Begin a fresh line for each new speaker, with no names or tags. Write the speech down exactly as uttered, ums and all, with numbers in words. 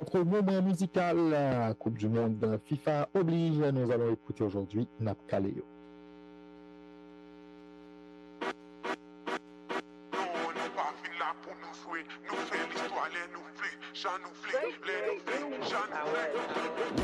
notre moment musical, la Coupe du Monde FIFA oblige. Nous allons écouter aujourd'hui Nap Kaleo.
Pour nous jouer, nous faire l'histoire, les nous flé, j'en nous flé, les nous flé, j'en nous flé.